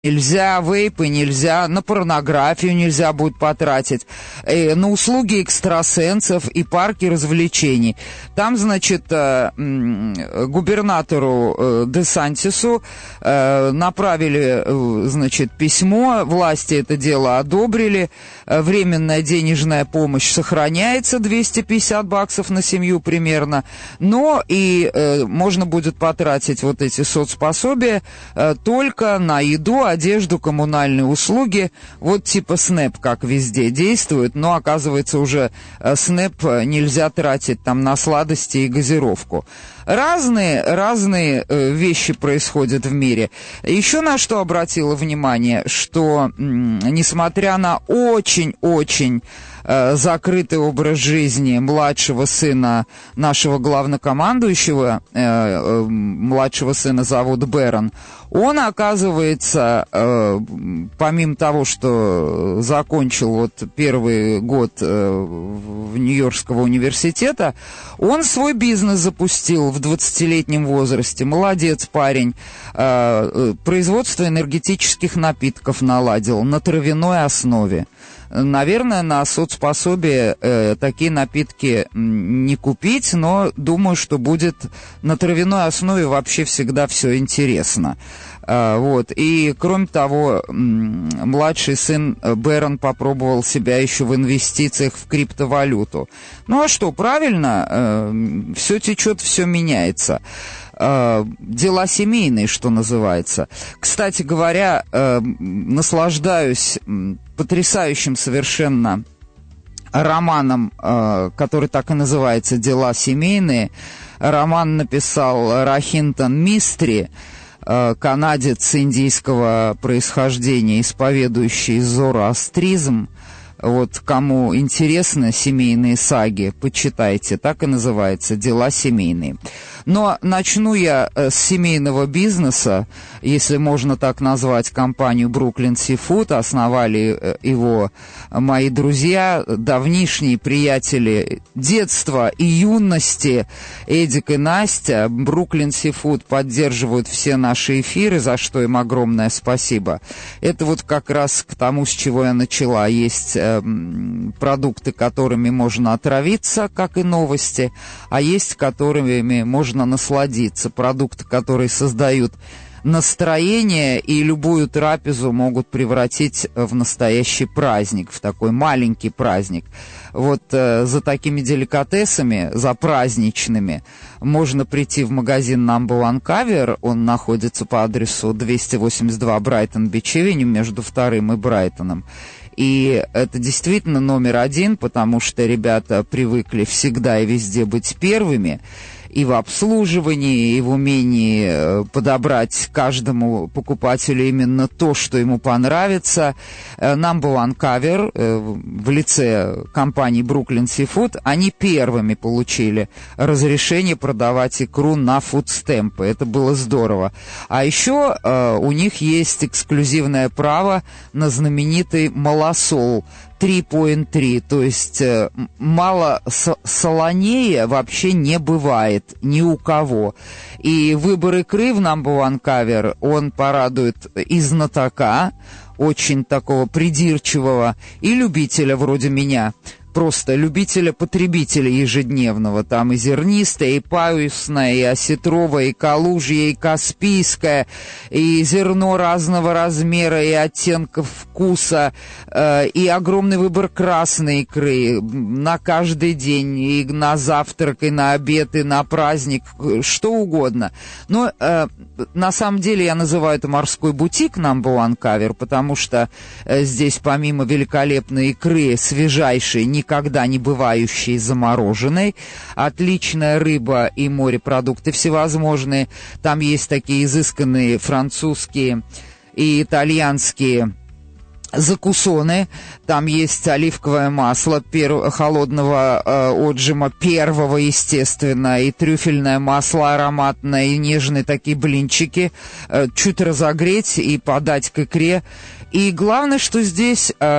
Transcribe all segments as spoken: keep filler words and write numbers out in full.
Нельзя вейпы, нельзя, на порнографию нельзя будет потратить, э, на услуги экстрасенсов и парки развлечений. Там, значит, э, э, губернатору э, Де Сантису э, направили, э, значит, письмо, власти это дело одобрили, э, временная денежная помощь сохраняется, двести пятьдесят баксов на семью примерно, но и э, можно будет потратить вот эти соцпособия э, только на еду, одежду, коммунальные услуги, вот типа снэп, как везде действует, но оказывается уже снэп нельзя тратить там на сладости и газировку. Разные, разные э, вещи происходят в мире. Еще на что обратила внимание, что м- несмотря на очень-очень э, закрытый образ жизни младшего сына нашего главнокомандующего, э, э, младшего сына зовут Бэрон, он, оказывается, э, помимо того, что закончил вот первый год э, в Нью-Йоркского университета, он свой бизнес запустил в двадцатилетнем возрасте. Молодец парень. Э, производство энергетических напитков наладил на травяной основе. Наверное, на соцпособие э, такие напитки не купить, но думаю, что будет на травяной основе вообще всегда все интересно. Э, вот. И, кроме того, м- младший сын Бэрон попробовал себя еще в инвестициях в криптовалюту. Ну а что, правильно, э, все течет, все меняется. Дела семейные, что называется. Кстати говоря, наслаждаюсь потрясающим совершенно романом, который так и называется «Дела семейные». Роман написал Рахинтон Мистри, канадец индийского происхождения, исповедующий зороастризм. Вот кому интересны семейные саги, почитайте, так и называется «Дела семейные». Но начну я с семейного бизнеса, если можно так назвать компанию Brooklyn Seafood. Основали его мои друзья, давнишние приятели детства и юности, Эдик и Настя. Brooklyn Seafood поддерживают все наши эфиры, за что им огромное спасибо. Это вот как раз к тому, с чего я начала. Есть э, продукты, которыми можно отравиться, как и новости, а есть которыми можно насладиться. Продукты, которые создают настроение и любую трапезу могут превратить в настоящий праздник, в такой маленький праздник. Вот э, за такими деликатесами, за праздничными, можно прийти в магазин Number One Cover. Он находится по адресу двести восемьдесят два Брайтон-Бич-Авеню между вторым и Брайтоном. И это действительно номер один, потому что ребята привыкли всегда и везде быть первыми. И в обслуживании, и в умении подобрать каждому покупателю именно то, что ему понравится. Number One Cover в лице компании Brooklyn Seafood, они первыми получили разрешение продавать икру на фудстемпы. Это было здорово. А еще у них есть эксклюзивное право на знаменитый малосол три и три, то есть э, мало солонее вообще не бывает ни у кого. И выбор икры в Number One Cover, он порадует и знатока, очень такого придирчивого, и любителя вроде меня. Просто любителя-потребителя ежедневного. Там и зернистое, и паюсное, и осетровое, и калужье, и каспийское, и зерно разного размера и оттенков вкуса, э, и огромный выбор красной икры на каждый день, и на завтрак, и на обед, и на праздник, что угодно. Но э, на самом деле я называю это морской бутик Number One Cover, потому что э, здесь помимо великолепной икры, свежайшей, никогда не бывающей замороженной, отличная рыба и морепродукты всевозможные. Там есть такие изысканные французские и итальянские закусоны, там есть оливковое масло пер... холодного э, отжима, первого, естественно, и трюфельное масло ароматное, и нежные такие блинчики, э, чуть разогреть и подать к икре. И главное, что здесь э,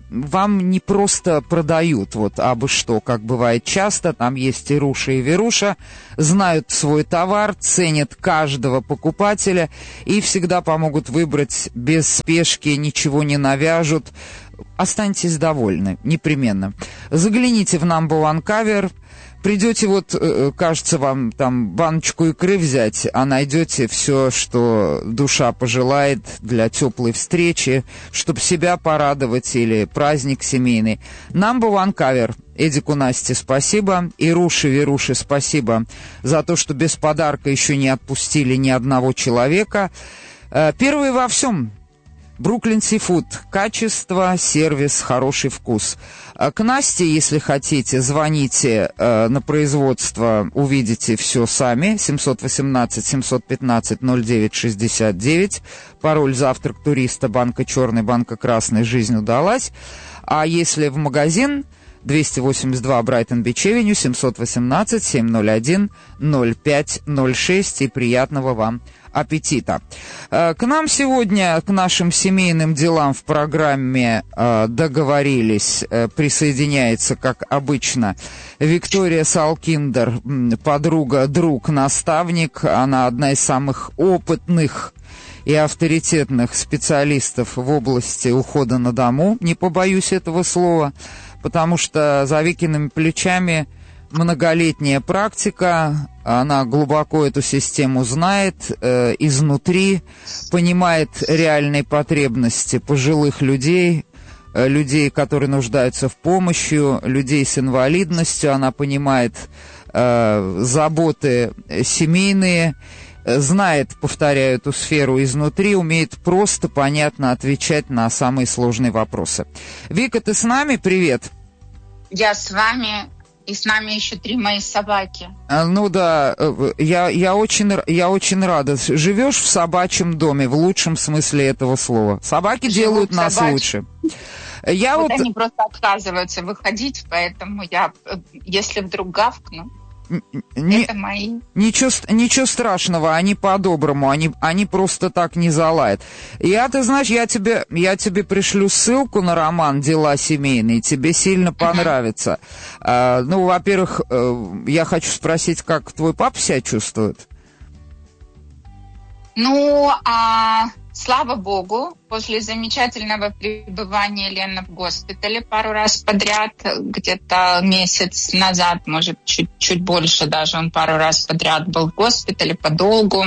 вам не просто продают, вот, абы что, как бывает часто, там есть и Руша, и Веруша, знают свой товар, ценят каждого покупателя и всегда помогут выбрать без спешки, ничего не навяжут. Останьтесь довольны, непременно. Загляните в Number One Cover. Придете, вот, кажется, вам там баночку икры взять, а найдете все, что душа пожелает для теплой встречи, чтобы себя порадовать или праздник семейный. Number One Cover. Эдику, Насте спасибо. И Руше, Веруше спасибо за то, что без подарка еще не отпустили ни одного человека. Первые во всем. Бруклин Сифуд. Качество, сервис, хороший вкус. К Насте, если хотите, звоните э, на производство, увидите все сами. семь один восемь семь один пять ноль девять шестьдесят девять. Пароль «Завтрак туриста», банка черный, банка красный, жизнь удалась. А если в магазин, двести восемьдесят два Брайтон-Бич-Авеню, семь один восемь семь ноль один ноль пять ноль шесть. И приятного вам аппетита. К нам сегодня, к нашим семейным делам в программе договорились, присоединяется, как обычно, Виктория Салкиндер, подруга, друг, наставник. Она одна из самых опытных и авторитетных специалистов в области ухода на дому, не побоюсь этого слова, потому что за Викиными плечами многолетняя практика, она глубоко эту систему знает э, изнутри, понимает реальные потребности пожилых людей, э, людей, которые нуждаются в помощи, людей с инвалидностью, она понимает э, заботы семейные, знает, повторяю, эту сферу изнутри, умеет просто, понятно отвечать на самые сложные вопросы. Вика, ты с нами? Привет. Я с вами. И с нами еще три мои собаки. А, ну да, я, я, очень, я очень рада. Живешь в собачьем доме, в лучшем смысле этого слова. Собаки Живу делают нас собач... лучше. Я вот вот... Они просто отказываются выходить, поэтому я, если вдруг гавкну, Не, это мои. Ничего, ничего страшного, они по-доброму, они, они просто так не залают. Я, ты знаешь, я тебе, я тебе пришлю ссылку на роман «Дела семейные», тебе сильно понравится. Uh-huh. А, ну, во-первых, я хочу спросить, как твой папа себя чувствует? Ну, а... Слава богу, после замечательного пребывания Лены в госпитале пару раз подряд, где-то месяц назад, может, чуть-чуть больше даже, он пару раз подряд был в госпитале подолгу.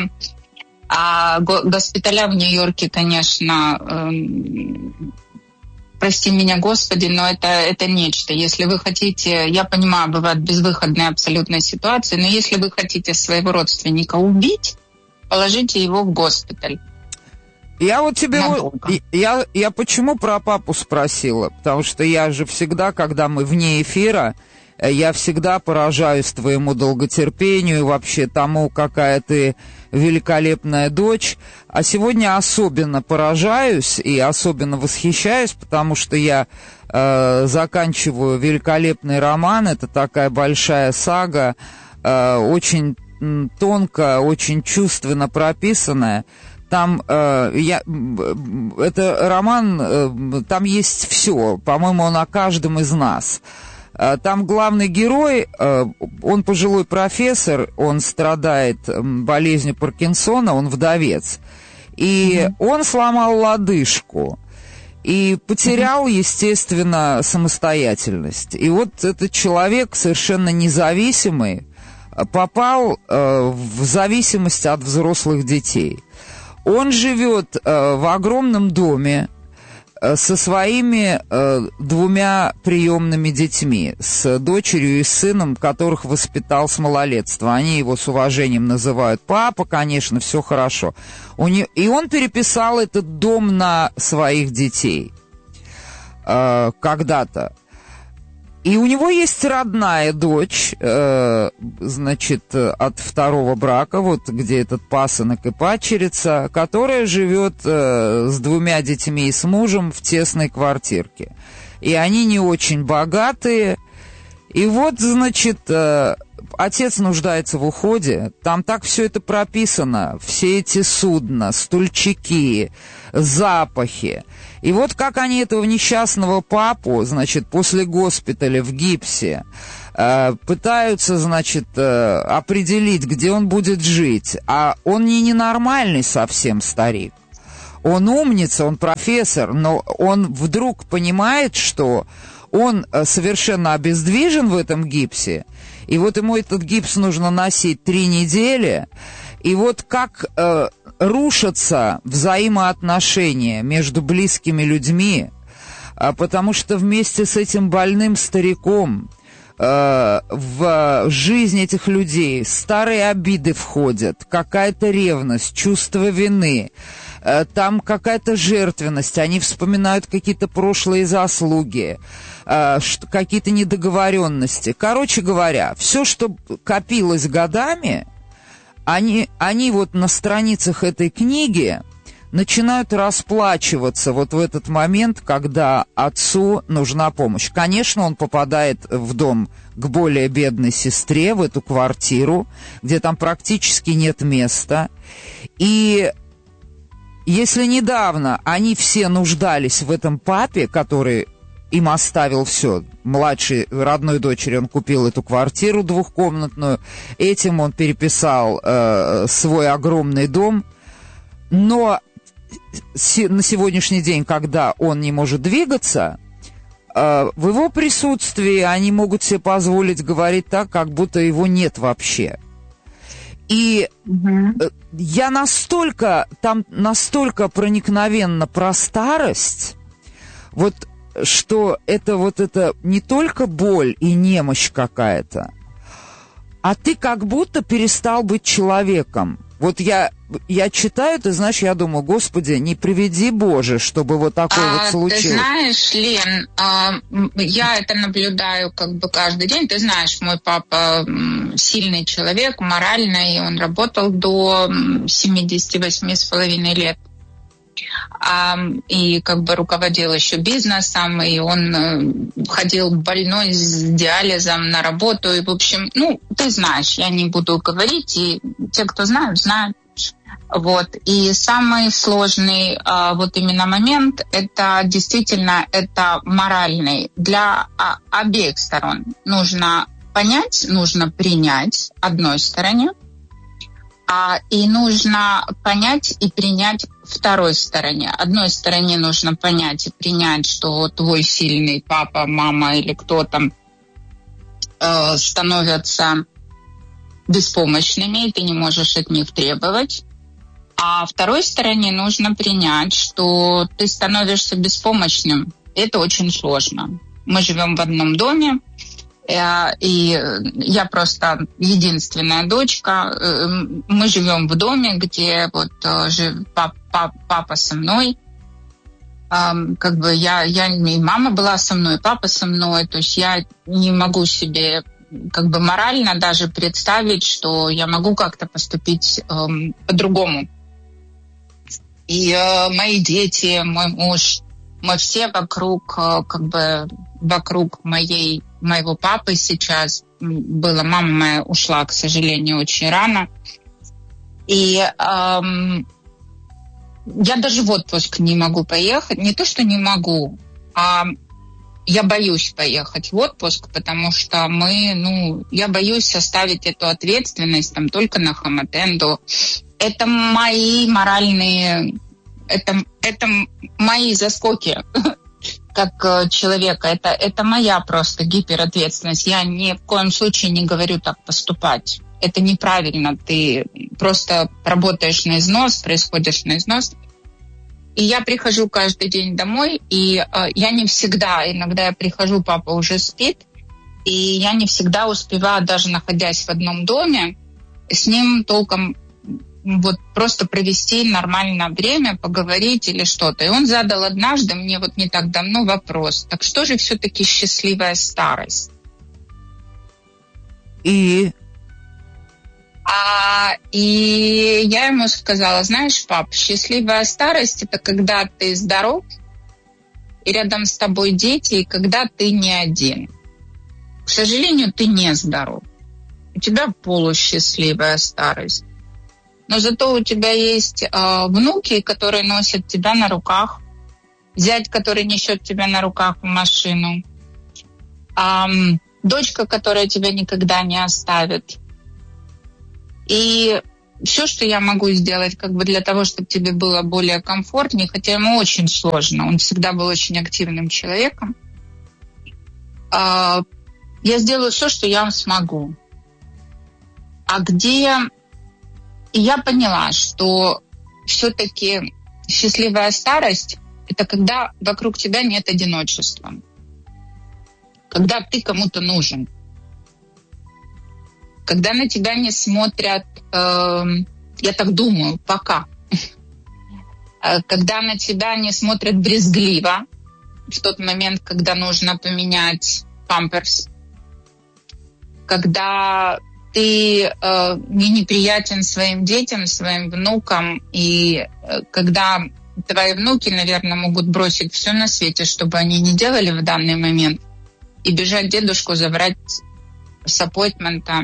А госпиталя в Нью-Йорке, конечно, эм, прости меня, Господи, но это, это нечто. Если вы хотите, я понимаю, бывают безвыходные абсолютно ситуации, но если вы хотите своего родственника убить, положите его в госпиталь. Я вот тебе... Я, я почему про папу спросила? Потому что я же всегда, когда мы вне эфира, я всегда поражаюсь твоему долготерпению, вообще тому, какая ты великолепная дочь. А сегодня особенно поражаюсь и особенно восхищаюсь, потому что я э, заканчиваю великолепный роман. Это такая большая сага, э, очень тонко, очень чувственно прописанная. Там э, я, это роман, э, там есть все, по-моему, он о каждом из нас. Э, там главный герой, э, он пожилой профессор, он страдает болезнью Паркинсона, он вдовец. И mm-hmm. он сломал лодыжку и потерял, mm-hmm. естественно, самостоятельность. И вот этот человек, совершенно независимый, попал э, в зависимость от взрослых детей. Он живет э, в огромном доме э, со своими э, двумя приемными детьми, с дочерью и сыном, которых воспитал с малолетства. Они его с уважением называют папа, конечно, все хорошо. У не... И он переписал этот дом на своих детей э, когда-то. И у него есть родная дочь, э, значит, от второго брака, вот где этот пасынок и падчерица, которая живет э, с двумя детьми и с мужем в тесной квартирке. И они не очень богатые. И вот, значит, э, отец нуждается в уходе, там так все это прописано, все эти судна, стульчики, запахи. И вот как они этого несчастного папу, значит, после госпиталя в гипсе, э, пытаются, значит, э, определить, где он будет жить. А он не ненормальный совсем старик. Он умница, он профессор, но он вдруг понимает, что он совершенно обездвижен в этом гипсе, и вот ему этот гипс нужно носить три недели, и вот как э, рушатся взаимоотношения между близкими людьми, э, потому что вместе с этим больным стариком э, в жизнь этих людей старые обиды входят, какая-то ревность, чувство вины, э, там какая-то жертвенность, они вспоминают какие-то прошлые заслуги, э, что, какие-то недоговоренности. Короче говоря, все, что копилось годами, Они, они вот на страницах этой книги начинают расплачиваться вот в этот момент, когда отцу нужна помощь. Конечно, он попадает в дом к более бедной сестре, в эту квартиру, где там практически нет места. И если недавно они все нуждались в этом папе, который им оставил все. Младшей родной дочери он купил эту квартиру двухкомнатную. Этим он переписал э, свой огромный дом. Но се- на сегодняшний день, когда он не может двигаться, э, в его присутствии они могут себе позволить говорить так, как будто его нет вообще. И угу. я настолько, там настолько проникновенно про старость, вот что это вот это не только боль и немощь какая-то, а ты как будто перестал быть человеком. Вот я, я читаю, ты знаешь, я думаю, Господи, не приведи Боже, чтобы вот такое а, вот случилось. Ты знаешь, Лен, а, я это наблюдаю как бы каждый день. Ты знаешь, мой папа сильный человек, моральный, он работал до семидесяти восьми с половиной лет. И как бы руководил еще бизнесом, и он ходил больной с диализом на работу, и в общем, ну, ты знаешь, я не буду говорить, и те, кто знают, знают. Вот. И самый сложный вот именно момент, это действительно, это моральный. Для обеих сторон нужно понять, нужно принять одной стороне, А, и нужно понять и принять второй стороне. Одной стороне нужно понять и принять, что твой сильный папа, мама или кто там э, становятся беспомощными, и ты не можешь от них требовать. А второй стороне нужно принять, что ты становишься беспомощным. Это очень сложно. Мы живем в одном доме, и я просто единственная дочка. Мы живем в доме, где вот папа, папа со мной. Как бы я, я, и мама была со мной, и папа со мной. То есть я не могу себе как бы морально даже представить, что я могу как-то поступить эм, по-другому. И э, мои дети, мой муж, мы все вокруг, э, как бы вокруг моей моего папы сейчас было. Мама моя ушла, к сожалению, очень рано. И эм, я даже в отпуск не могу поехать. Не то, что не могу, а я боюсь поехать в отпуск, потому что мы, ну, я боюсь оставить эту ответственность там только на Хаматенду. Это мои моральные, это, это мои заскоки как человека. Это, это моя просто гиперответственность. Я ни в коем случае не говорю так поступать. Это неправильно. Ты просто работаешь на износ, происходишь на износ. И я прихожу каждый день домой, и э, я не всегда, иногда я прихожу, папа уже спит, и я не всегда успеваю, даже находясь в одном доме, с ним толком вот просто провести нормальное время, поговорить или что-то. И он задал однажды мне вот не так давно вопрос: так что же все-таки счастливая старость? И... А, и я ему сказала: знаешь, пап, счастливая старость — это когда ты здоров, и рядом с тобой дети, и когда ты не один. К сожалению, ты не здоров. у тебя полусчастливая старость. Но зато у тебя есть э, внуки, которые носят тебя на руках, зять, который несет тебя на руках в машину, э, дочка, которая тебя никогда не оставит. И все, что я могу сделать как бы для того, чтобы тебе было более комфортнее, хотя ему очень сложно, он всегда был очень активным человеком, э, я сделаю все, что я смогу. А где... И я поняла, что все-таки счастливая старость — это когда вокруг тебя нет одиночества. Когда ты кому-то нужен. Когда на тебя не смотрят, э, я так думаю, пока. Когда на тебя не смотрят брезгливо, в тот момент, когда нужно поменять памперс. Когда... ты э, не неприятен своим детям, своим внукам, и э, когда твои внуки, наверное, могут бросить все на свете, чтобы они не делали в данный момент, и бежать дедушку забрать с аппойтмента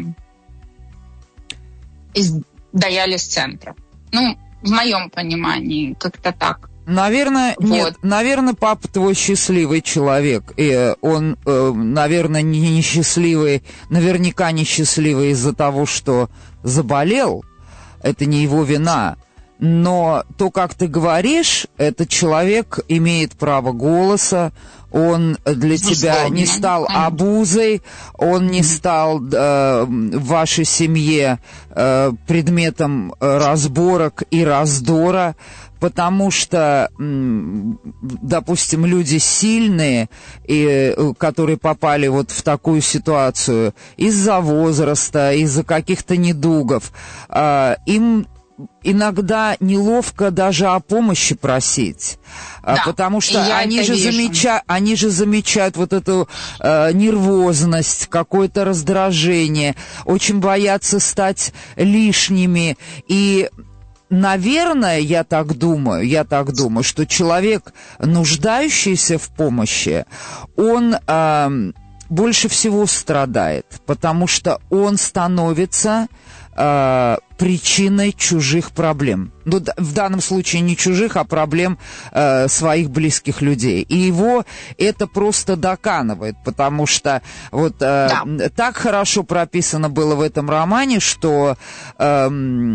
из диализ-центра. Ну, в моем понимании, как-то так. Наверное, вот. Нет, наверное, папа твой счастливый человек, и он, э, наверное, не несчастливый, наверняка несчастливый из-за того, что заболел, это не его вина, но то, как ты говоришь, этот человек имеет право голоса, он для тебя не стал обузой, он не стал э, в вашей семье э, предметом разборок и раздора, потому что, допустим, люди сильные, и, которые попали вот в такую ситуацию из-за возраста, из-за каких-то недугов, э, им иногда неловко даже о помощи просить, да, потому что они же, замеча... они же замечают вот эту э, нервозность, какое-то раздражение, очень боятся стать лишними. И, наверное, я так думаю, я так думаю, что человек, нуждающийся в помощи, он э, больше всего страдает, потому что он становится э, причиной чужих проблем. Ну, в данном случае не чужих, а проблем э, своих близких людей. И его это просто доканывает, потому что вот э, да. так хорошо прописано было в этом романе, что э,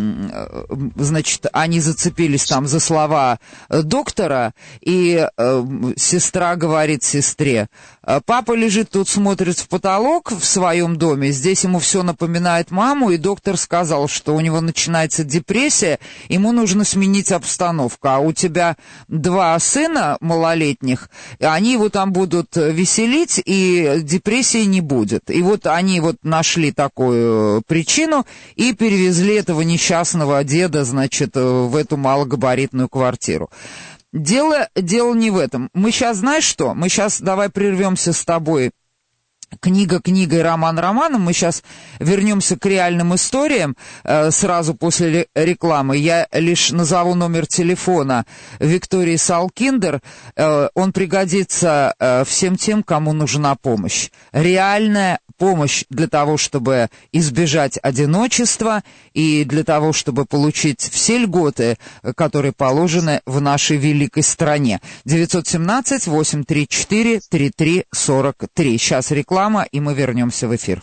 значит, они зацепились там за слова доктора, и э, сестра говорит сестре: папа лежит тут, смотрит в потолок в своем доме, здесь ему все напоминает маму, и доктор сказал, что у него начинается депрессия, ему нужно сменить обстановку, а у тебя два сына малолетних, они его там будут веселить, и депрессии не будет. И вот они вот нашли такую причину и перевезли этого несчастного деда, значит, в эту малогабаритную квартиру. Дело, дело не в этом. Мы сейчас, знаешь что, мы сейчас давай прервемся с тобой. Книга книгой, роман романом. Мы сейчас вернемся к реальным историям э, сразу после рекламы. Я лишь назову номер телефона Виктории Салкиндер. Э, он пригодится э, всем тем, кому нужна помощь. Реальная помощь для того, чтобы избежать одиночества и для того, чтобы получить все льготы, которые положены в нашей великой стране. девятьсот семнадцать восемьсот тридцать четыре тридцать три сорок три. Сейчас реклама, и мы вернемся в эфир.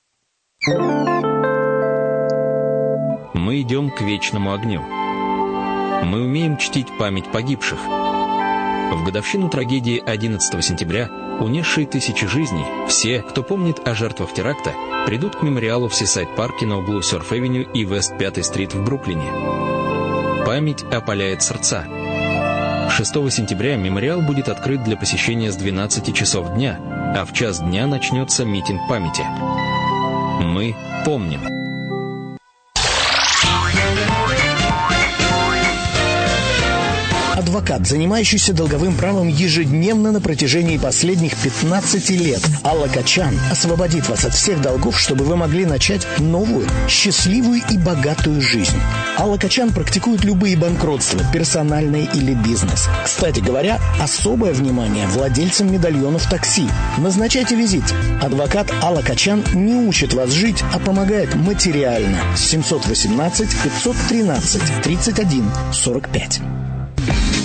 Мы идем к вечному огню. Мы умеем чтить память погибших. В годовщину трагедии одиннадцатого сентября, унесшей тысячи жизней, все, кто помнит о жертвах теракта, придут к мемориалу в Сисайд-парке на углу Сёрф-авеню и Вест-пятой стрит в Бруклине. Память опаляет сердца. шестого сентября мемориал будет открыт для посещения с двенадцати часов дня, а в час дня начнется митинг памяти. Мы помним. Адвокат, занимающийся долговым правом ежедневно на протяжении последних пятнадцати лет. Алла Качан освободит вас от всех долгов, чтобы вы могли начать новую, счастливую и богатую жизнь. Алла Качан практикует любые банкротства, персональные или бизнес. Кстати говоря, особое внимание владельцам медальонов такси. Назначайте визит. Адвокат Алла Качан не учит вас жить, а помогает материально. семь один восемь пятьсот тринадцать тридцать один сорок пять.